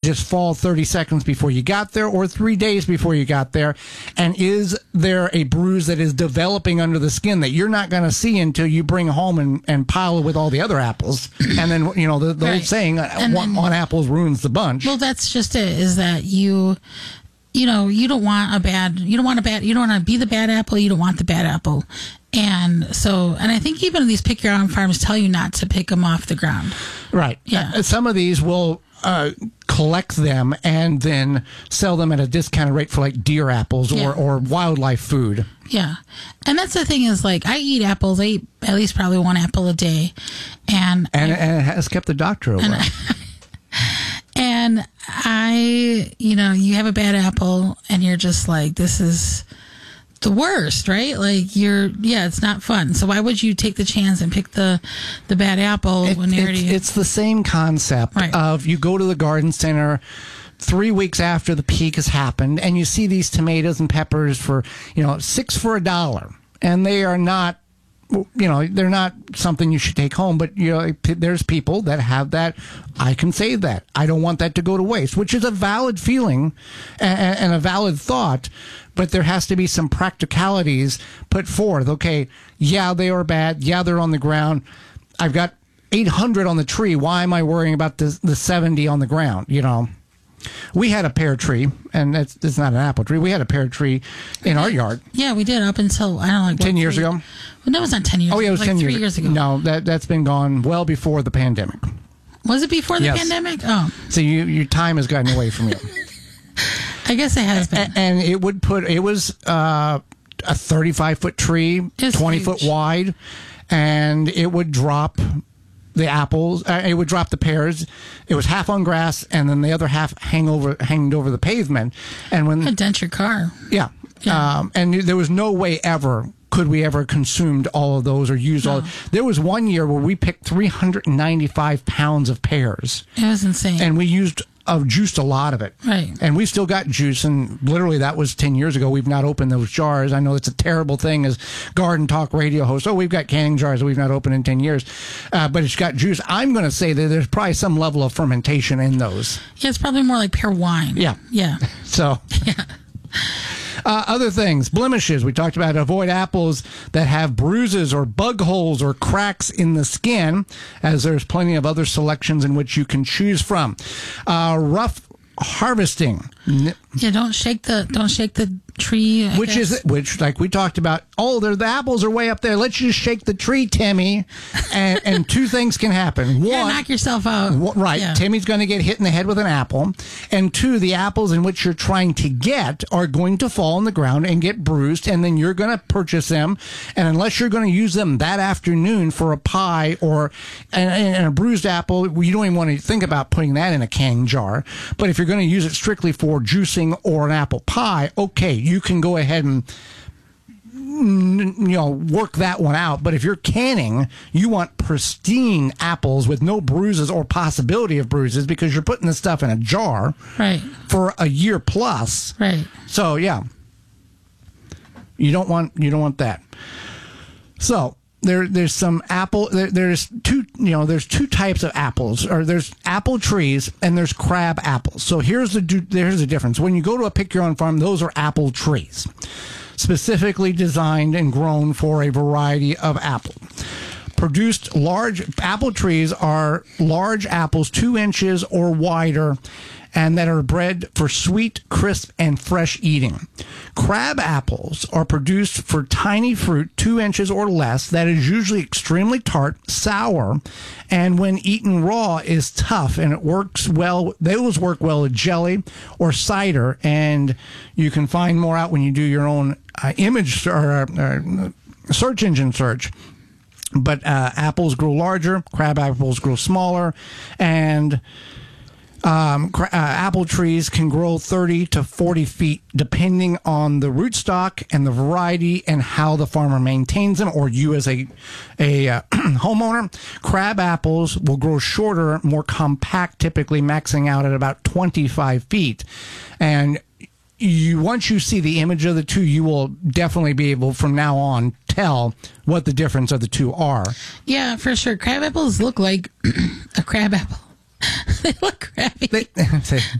just fall 30 seconds before you got there or 3 days before you got there? And is there a bruise that is developing under the skin that you're not going to see until you bring home and pile it with all the other apples? And then, the old saying, one apple ruins the bunch. Well, that's just it, is that you don't want to be the bad apple. You don't want the bad apple. And I think even these pick your own farms tell you not to pick them off the ground. Right. Yeah. Some of these will collect them and then sell them at a discounted rate for like deer apples or wildlife food. Yeah. And that's the thing is, like, I eat apples. I eat at least probably one apple a day. And it has kept the doctor away. And you have a bad apple and you're just like, this is the worst, right? Like it's not fun. So why would you take the chance and pick the bad apple when they already... It's the same concept of you go to the garden center 3 weeks after the peak has happened and you see these tomatoes and peppers for, $6 for $1. And they are not, they're not something you should take home, but there's people that have that. I can save that. I don't want that to go to waste, which is a valid feeling and a valid thought, but there has to be some practicalities put forth. Okay, yeah, they are bad. Yeah, they're on the ground. I've got 800 on the tree. Why am I worrying about the 70 on the ground? We had a pear tree, and it's not an apple tree. We had a pear tree in our yard. Yeah, we did up until, 10 years ago. Well, no, it was not 10 years ago. Oh, yeah, it was 10 3 years ago. No, that's been gone well before the pandemic. Was it before the pandemic? Oh. So your time has gotten away from you. I guess it has been. And it was a 35-foot tree, 20-foot wide, and it would drop the apples. It would drop the pears. It was half on grass, and then the other half hanged over the pavement. And when a dent your car. Yeah. And there was no way could we ever consumed all of those or used all. There was one year where we picked 395 pounds of pears. It was insane. And we juiced a lot of it. Right. And we still got juice, and literally that was 10 years ago. We've not opened those jars. I know it's a terrible thing as Garden Talk radio host. Oh, we've got canning jars that we've not opened in 10 years. But it's got juice. I'm going to say that there's probably some level of fermentation in those. Yeah, it's probably more like pear wine. Yeah. Yeah. So. Yeah. Other things, blemishes. We talked about avoid apples that have bruises or bug holes or cracks in the skin, as there's plenty of other selections in which you can choose from. Rough harvesting. Yeah, don't shake the tree. Which like we talked about. Oh, the apples are way up there. Let's just shake the tree, Timmy. And two things can happen. One, knock yourself out. Right. Yeah. Timmy's going to get hit in the head with an apple. And two, the apples in which you're trying to get are going to fall on the ground and get bruised. And then you're going to purchase them. And unless you're going to use them that afternoon for a pie and a bruised apple, you don't even want to think about putting that in a canning jar. But if you're going to use it strictly for juicing or an apple pie, okay, you can go ahead and work that one out. But if you're canning, you want pristine apples with no bruises or possibility of bruises, because you're putting this stuff in a jar for a year plus. Right. So yeah, you don't want that. So there's some apple. There's two types of apples, or there's apple trees and there's crab apples. So here's the difference. When you go to a pick your own farm, those are apple trees, specifically designed and grown for a variety of apple. Produced large apple trees are large apples 2 inches or wider, and that are bred for sweet, crisp, and fresh eating. Crab apples are produced for tiny fruit 2 inches or less that is usually extremely tart, sour, and when eaten raw is tough, and it works well. Those work well with jelly or cider, and you can find more out when you do your own image or search engine search. But apples grow larger, crab apples grow smaller, and apple trees can grow 30 to 40 feet depending on the rootstock and the variety and how the farmer maintains them, or you as a homeowner. Crab apples will grow shorter, more compact, typically maxing out at about 25 feet. And once you see the image of the two, you will definitely be able from now on tell what the difference of the two are. Yeah, for sure. Crab apples look like a crab apple. They look crabby.